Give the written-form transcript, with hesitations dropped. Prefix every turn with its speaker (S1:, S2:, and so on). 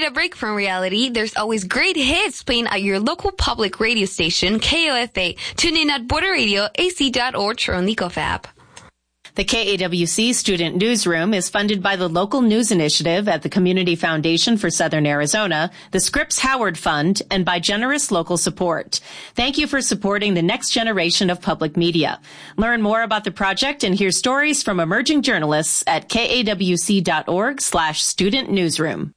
S1: a break from reality? There's always great hits playing at your local public radio station, KOFA. Tune in at borderradioac.org or on the Nicof app.
S2: The KAWC Student Newsroom is funded by the Local News Initiative at the Community Foundation for Southern Arizona, the Scripps Howard Fund, and by generous local support. Thank you for supporting the next generation of public media. Learn more about the project and hear stories from emerging journalists at kawc.org/studentnewsroom.